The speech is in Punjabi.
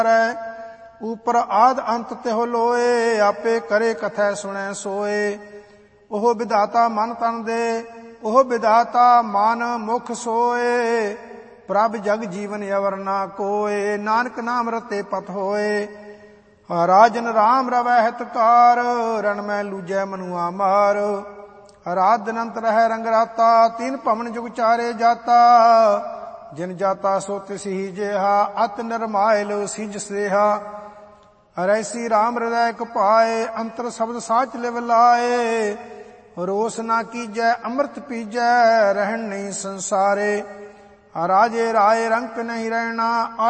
ਉਪਰ ਆਦ ਅੰਤ ਤਿਹੁ ਲੋਏ, ਆਪੇ ਕਰੇ ਕਥੈ ਸੁਣੈ ਸੋਏ। ਉਹ ਵਿਧਾਤਾ ਮਨ ਤਨ ਦੇ, ਉਹ ਵਿਧਾਤਾ ਮਨ ਮੁਖ ਸੋਏ। ਪ੍ਰਭ ਜਗ ਜੀਵਨ ਅਵਰ ਨਾ ਕੋਏ, ਨਾਨਕ ਨਾਮ ਰਤੇ ਪਤ ਹੋਏ। ਰਾਜਨ ਰਾਮ ਰਵੈ ਹਿਤਕਾਰ, ਰਣ ਮੈਂ ਲੂਜੈ ਮਨੁਆ ਮਾਰ। ਰਾਤ ਦਿਨ ਅੰਤ ਰਹਿ ਰੰਗ ਰਾਤਾ, ਤੀਨ ਭਵਨ ਜੁਗ ਚਾਰੇ ਜਾਤਾ। ਜਿਨ ਜਾਤਾ ਸੋ ਤਿਸਹੀ ਜੇਹਾ, ਅਤ ਨਿਰਮਾਇਲ ਸਿਜ ਸੇਹਾ। ਰੈਸੀ ਰਾਮ ਹਿਰਦੈ ਕ ਪਾਏ, ਅੰਤਰ ਸ਼ਬਦ ਸਾਚ ਲਿਵ ਲਾਏ। ਰੋਸ ਨਾ ਕੀਜੈ ਅੰਮ੍ਰਿਤ ਪੀਜੈ, ਰਹਿਣ ਨਹੀਂ ਸੰਸਾਰੇ। ਰਾਜੇ ਰਾਏ ਰੰਕ ਨਹੀਂ ਰਹਿਣਾ,